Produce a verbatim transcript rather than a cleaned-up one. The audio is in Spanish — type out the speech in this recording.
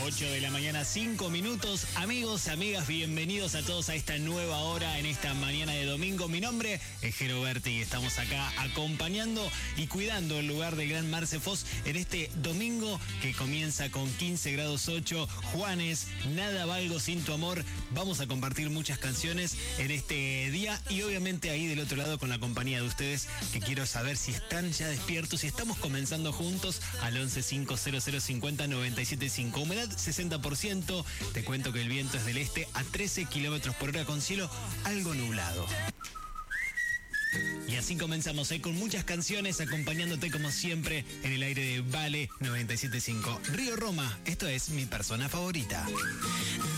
ocho de la mañana, cinco minutos. Amigos, amigas, bienvenidos a todos a esta nueva hora en esta mañana de domingo. Mi nombre es Jero Berti y estamos acá acompañando y cuidando el lugar del Gran Marce Foz en este domingo que comienza con quince grados ocho. Juanes, nada valgo sin tu amor. Vamos a compartir muchas canciones en este día y obviamente ahí del otro lado con la compañía de ustedes, que quiero saber si están ya despiertos, si estamos comenzando juntos al once cinco cero cero cincuenta noventa y siete cinco. Humedad sesenta por ciento. Te cuento que el viento es del este a trece kilómetros por hora con cielo algo nublado. Y así comenzamos, ¿eh? Con muchas canciones acompañándote como siempre en el aire de Vale noventa y siete punto cinco. Río Roma, esto es mi persona favorita.